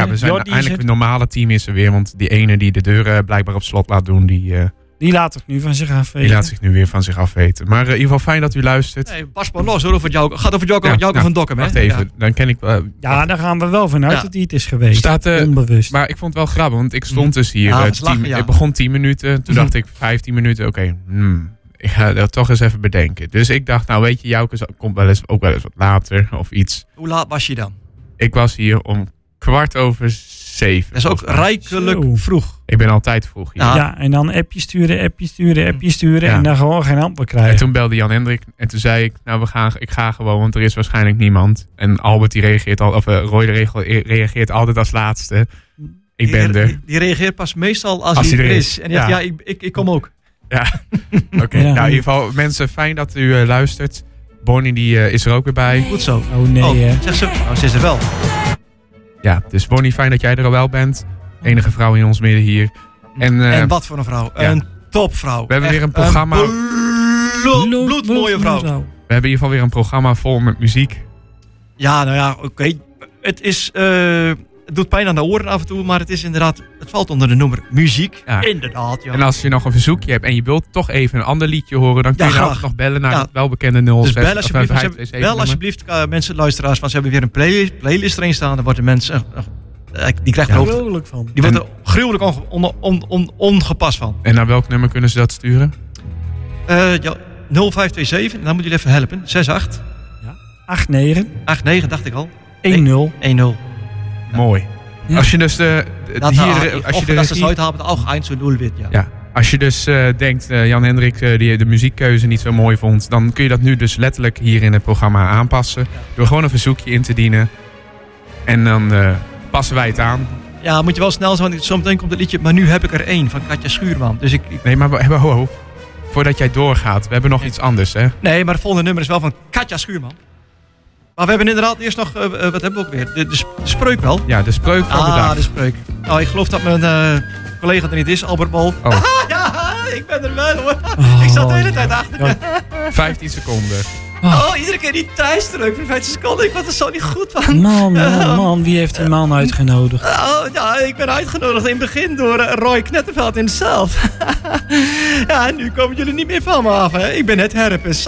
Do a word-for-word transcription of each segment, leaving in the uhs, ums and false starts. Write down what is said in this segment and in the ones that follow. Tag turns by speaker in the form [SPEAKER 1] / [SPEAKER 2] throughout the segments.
[SPEAKER 1] Ja, we zijn
[SPEAKER 2] Jordi
[SPEAKER 1] eindelijk
[SPEAKER 2] zit-
[SPEAKER 1] het normale team is er weer. Want die ene die de deuren blijkbaar op slot laat doen, die, uh,
[SPEAKER 2] Die laat het nu van zich afweten.
[SPEAKER 1] die laat zich nu weer van zich afweten. Maar uh, in ieder geval fijn dat u luistert.
[SPEAKER 3] Nee, pas maar los hoor, over Jouke. Gaat over Jouke,
[SPEAKER 1] Ja,
[SPEAKER 3] Jouke
[SPEAKER 1] nou,
[SPEAKER 3] van Dokkum, hè?
[SPEAKER 1] Wacht even,
[SPEAKER 3] Ja.
[SPEAKER 1] dan ken ik... Uh,
[SPEAKER 2] Ja, daar gaan we wel vanuit
[SPEAKER 3] Ja.
[SPEAKER 2] dat hij het is geweest.
[SPEAKER 1] Staat, uh,
[SPEAKER 2] Onbewust.
[SPEAKER 1] Maar ik vond het wel grappig, want ik stond dus hier.
[SPEAKER 3] Ja,
[SPEAKER 1] uh,
[SPEAKER 3] dat is lachen,
[SPEAKER 1] tien,
[SPEAKER 3] ja.
[SPEAKER 1] Het begon tien minuten. Toen dacht ik vijftien minuten. Oké, okay, hmm, ik ga dat toch eens even bedenken. Dus ik dacht, nou weet je, Jouke komt wel eens, ook wel eens wat later of iets.
[SPEAKER 3] Hoe laat was je dan?
[SPEAKER 1] Ik was hier om kwart over zeven.
[SPEAKER 3] Dat is ook
[SPEAKER 1] volgens mij.
[SPEAKER 3] rijkelijk
[SPEAKER 2] Zo.
[SPEAKER 3] vroeg.
[SPEAKER 1] Ik ben altijd vroeg hier.
[SPEAKER 3] Ja.
[SPEAKER 2] Ja, en dan appje sturen, appje sturen, appje sturen.
[SPEAKER 1] Ja.
[SPEAKER 2] En dan gewoon geen antwoord
[SPEAKER 1] En
[SPEAKER 2] krijgen.
[SPEAKER 1] toen belde Jan Hendrik en toen zei ik, nou we gaan, ik ga gewoon, want er is waarschijnlijk niemand. En Albert die reageert al, of uh, Roy de regel, reageert altijd als laatste. Ik ben
[SPEAKER 3] die,
[SPEAKER 1] er.
[SPEAKER 3] Die, die reageert pas meestal als,
[SPEAKER 1] Als
[SPEAKER 3] hij
[SPEAKER 1] hij
[SPEAKER 3] er
[SPEAKER 1] er
[SPEAKER 3] is.
[SPEAKER 1] is.
[SPEAKER 3] En die zegt,
[SPEAKER 1] Ja.
[SPEAKER 3] ja, ik, ik, ik kom ook.
[SPEAKER 1] Ja, oké. Okay.
[SPEAKER 2] Ja.
[SPEAKER 1] Nou, in ieder geval, mensen, fijn dat u uh, luistert. Bonnie die uh, is er ook weer bij.
[SPEAKER 3] Goed zo.
[SPEAKER 2] Oh nee,
[SPEAKER 3] oh,
[SPEAKER 2] hè.
[SPEAKER 3] zegt ze. Nou, ze is er wel.
[SPEAKER 1] Ja, dus Bonnie, fijn dat jij er al wel bent. Enige vrouw in ons midden hier. En, uh,
[SPEAKER 3] En wat voor een vrouw.
[SPEAKER 1] ja.
[SPEAKER 3] Een topvrouw.
[SPEAKER 1] We hebben
[SPEAKER 3] Echt
[SPEAKER 1] weer een programma.
[SPEAKER 3] bloed- bloedmooie vrouw.
[SPEAKER 1] we hebben in ieder geval weer een programma vol met muziek.
[SPEAKER 3] Ja, nou ja, oké. Okay. Het is... Uh, het doet pijn aan de oren af en toe, maar het is inderdaad... Het valt onder de noemer muziek.
[SPEAKER 1] Ja.
[SPEAKER 3] Inderdaad, ja.
[SPEAKER 1] En als je nog een verzoekje hebt en je wilt toch even een ander liedje horen, dan kun
[SPEAKER 3] Ja,
[SPEAKER 1] je
[SPEAKER 3] graag.
[SPEAKER 1] altijd nog bellen naar
[SPEAKER 3] Ja.
[SPEAKER 1] het welbekende nul zes.
[SPEAKER 3] Dus bel alsjeblieft,
[SPEAKER 1] of
[SPEAKER 3] want ze
[SPEAKER 1] vijf twee zeven
[SPEAKER 3] bel
[SPEAKER 1] nummer.
[SPEAKER 3] alsjeblieft uh, mensen, luisteraars, want ze hebben weer een play, playlist erin staan. Dan wordt de mensen... Uh, uh, die krijgt er
[SPEAKER 2] Ja,
[SPEAKER 3] ook...
[SPEAKER 2] gruwelijk van.
[SPEAKER 3] Die wordt er gruwelijk on, on, on, on, ongepast van.
[SPEAKER 1] En naar welk nummer kunnen ze dat sturen?
[SPEAKER 3] Uh, ja, nul vijf twee zeven, dan moet jullie even helpen. zes acht
[SPEAKER 2] acht negen
[SPEAKER 3] acht negen, dacht ik al.
[SPEAKER 2] een nul
[SPEAKER 3] een nul.
[SPEAKER 1] Mooi.
[SPEAKER 2] Ja.
[SPEAKER 1] Als je dus de, de-
[SPEAKER 3] Dat,
[SPEAKER 1] hier,
[SPEAKER 3] uh,
[SPEAKER 1] als je de
[SPEAKER 3] dat ze
[SPEAKER 1] regie-
[SPEAKER 3] het hebben, auch eins zu null wird, ja.
[SPEAKER 1] ja, als je dus uh, denkt, uh, Jan Hendrik uh, die de muziekkeuze niet zo mooi vond, dan kun je dat nu dus letterlijk hier in het programma aanpassen. Door gewoon een verzoekje in te dienen. En dan uh, passen wij het aan.
[SPEAKER 3] Ja, moet je wel snel zijn, want zometeen komt het liedje. Maar nu heb ik er één van Katja Schuurman. Dus ik, ik...
[SPEAKER 1] Nee, maar we hebben, ho, ho, voordat jij doorgaat, we hebben nog iets anders, hè?
[SPEAKER 3] Nee, maar het volgende nummer is wel van Katja Schuurman. Maar we hebben inderdaad eerst nog, uh, uh, wat hebben we ook weer? De, de, sp- de spreuk wel.
[SPEAKER 1] Ja, de spreuk van de
[SPEAKER 3] Ah,
[SPEAKER 1] dag.
[SPEAKER 3] de spreuk. Nou, ik geloof dat mijn uh, collega er niet is, Albert Mol.
[SPEAKER 1] Oh.
[SPEAKER 3] Ah, ja, ik ben er wel hoor.
[SPEAKER 2] Oh,
[SPEAKER 3] ik zat de hele tijd achter.
[SPEAKER 2] Ja.
[SPEAKER 1] vijftien seconden.
[SPEAKER 3] Oh, iedere keer die thuisdruk voor vijftien seconden. Ik was er zo niet goed van.
[SPEAKER 2] Man, man, man. Wie heeft die man uitgenodigd?
[SPEAKER 3] Oh, ja, ik ben uitgenodigd in het begin door uh, Roy Knetterveld in zelf. Ja, en nu komen jullie niet meer van me af, hè. Ik ben net herpes.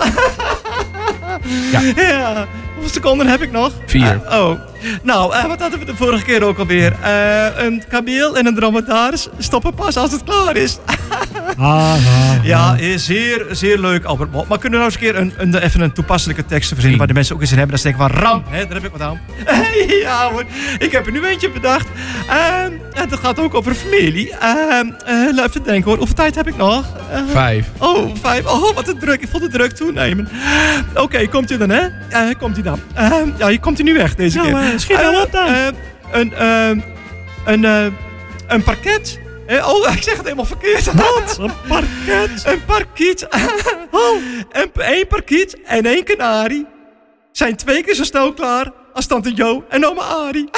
[SPEAKER 1] Ja.
[SPEAKER 3] Ja. Hoeveel seconden heb ik nog?
[SPEAKER 1] Vier.
[SPEAKER 3] Uh, oh. Nou, uh, wat hadden we de vorige keer ook alweer? Uh, een kabeel en een dromedaris stoppen pas als het klaar is.
[SPEAKER 2] Ah, ah,
[SPEAKER 3] Ja,
[SPEAKER 2] ah.
[SPEAKER 3] eh, zeer, zeer leuk, Albert Mol. Maar kunnen we nou eens een keer een, een, even een toepasselijke tekst verzinnen waar de mensen ook eens in hebben? Dat ze denken van, ram, hè, daar heb ik wat aan. Ja hoor, ik heb er nu eentje bedacht. Uh, en dat gaat ook over familie. Uh, uh, even denken hoor, hoeveel tijd heb ik nog? Uh,
[SPEAKER 1] Vijf.
[SPEAKER 3] Oh, vijf. Oh, wat een druk. Ik voel de druk toenemen. Oké, okay, komt u dan, hè? Uh, komt u dan. Uh, ja, je komt u nu weg deze
[SPEAKER 2] Nou,
[SPEAKER 3] keer.
[SPEAKER 2] uh, schiet nou
[SPEAKER 3] Uh,
[SPEAKER 2] op dan.
[SPEAKER 3] uh, een, uh, een, uh, een parket. Uh, oh, ik zeg het helemaal verkeerd.
[SPEAKER 2] Wat? Een parket?
[SPEAKER 3] Een parkiet.
[SPEAKER 2] Oh.
[SPEAKER 3] Een, één parkiet en één kanarie zijn twee keer zo snel klaar als tante Jo en oma Arie.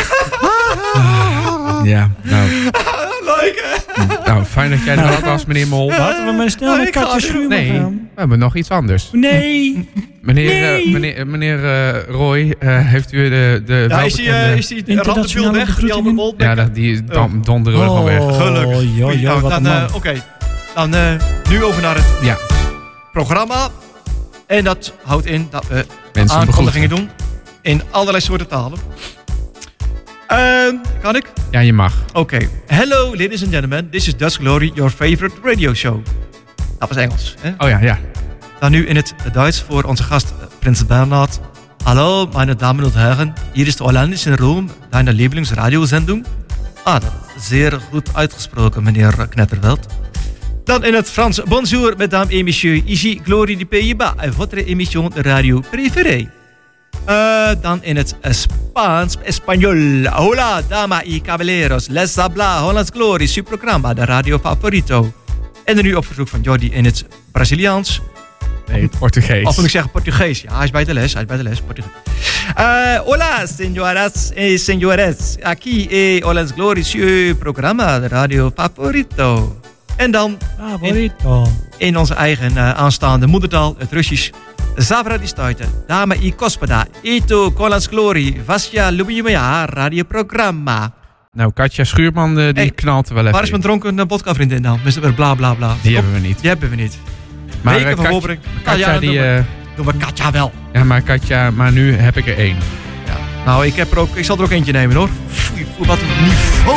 [SPEAKER 1] Ja, nou,
[SPEAKER 3] Leuk, hè?
[SPEAKER 1] nou, fijn dat jij er ook was, meneer Mol.
[SPEAKER 2] Laten we maar snel
[SPEAKER 3] Oh,
[SPEAKER 2] naar
[SPEAKER 3] ik ga
[SPEAKER 2] Katja
[SPEAKER 3] nu-
[SPEAKER 2] Schuurman
[SPEAKER 1] Nee,
[SPEAKER 2] gaan.
[SPEAKER 1] we hebben nog iets anders.
[SPEAKER 2] Nee.
[SPEAKER 1] Meneer,
[SPEAKER 2] Nee.
[SPEAKER 1] uh, meneer, meneer uh, Roy, uh, heeft u de, de
[SPEAKER 3] Ja, is die, uh,
[SPEAKER 1] welbekende...
[SPEAKER 3] is die
[SPEAKER 2] Internationale
[SPEAKER 3] randebiel weg? Die
[SPEAKER 2] begroetingen?
[SPEAKER 3] Albert Mol?
[SPEAKER 1] Ja, dat, die dan donderen we gewoon weg.
[SPEAKER 2] Oh,
[SPEAKER 3] Gelukkig.
[SPEAKER 2] joh,
[SPEAKER 3] Goeie.
[SPEAKER 2] joh,
[SPEAKER 3] Nou,
[SPEAKER 2] wat
[SPEAKER 3] dan,
[SPEAKER 2] een
[SPEAKER 3] uh,
[SPEAKER 2] man.
[SPEAKER 3] Oké, okay. dan uh, nu over naar het
[SPEAKER 1] Ja,
[SPEAKER 3] programma. En dat houdt in dat we
[SPEAKER 1] mensen
[SPEAKER 3] aankondigingen
[SPEAKER 1] begroeten.
[SPEAKER 3] doen in allerlei soorten talen. Uh, kan ik?
[SPEAKER 1] Ja, je mag.
[SPEAKER 3] Oké. Okay. Hello, ladies and gentlemen. This is Dutch Glory, your favorite radio show. Dat was Engels. Hè?
[SPEAKER 1] Oh ja, ja.
[SPEAKER 3] Dan nu in het Duits voor onze gast uh, Prins Bernhard. Hallo, meine Damen und Herren. Hier is de Hollandische Room, deine Lieblingsradiozendung. Ah, dat is zeer goed uitgesproken, meneer Knetterveld. Dan in het Frans. Bonjour, mesdames et messieurs. Ici Glory du Pays-Bas. Votre émission de radio préférée. Uh, dan in het Spaans, Español. Hola, damas y caballeros. Les habla Hollands Glory, su programa de radio favorito. En dan nu op verzoek van Jordi in het Braziliaans.
[SPEAKER 1] Nee, Portugees.
[SPEAKER 3] Of moet ik zeggen Portugees? Ja, hij is bij de les. Hij is bij de les. Portugees. Uh, hola, señoras y señores. Aquí es Hollands Glory, su programa de radio favorito. En dan
[SPEAKER 2] Favorito.
[SPEAKER 3] in, in onze eigen uh, aanstaande moedertaal, het Russisch. Zavra die stuiten. Dame i gospoda. Ito Hollands Glory. Vasya Lubimaya radioprogramma.
[SPEAKER 1] Nou, Katja Schuurman, uh, die
[SPEAKER 3] Hey,
[SPEAKER 1] knalt er wel even
[SPEAKER 3] Waar is mijn dronken vodka vriendin dan? mister Bla bla bla.
[SPEAKER 1] Die
[SPEAKER 3] Kom,
[SPEAKER 1] hebben we niet.
[SPEAKER 3] Die hebben we niet.
[SPEAKER 1] Maar
[SPEAKER 3] Weken
[SPEAKER 1] uh,
[SPEAKER 3] van
[SPEAKER 1] Katja,
[SPEAKER 3] Wolbering.
[SPEAKER 1] Katja,
[SPEAKER 3] ja,
[SPEAKER 1] die...
[SPEAKER 3] Doen we,
[SPEAKER 1] Uh,
[SPEAKER 3] doen we Katja wel.
[SPEAKER 1] ja, maar Katja, maar nu heb ik er één.
[SPEAKER 3] Ja. Nou, ik, heb er ook, ik zal er ook eentje nemen hoor. Foei, foei, wat een niveau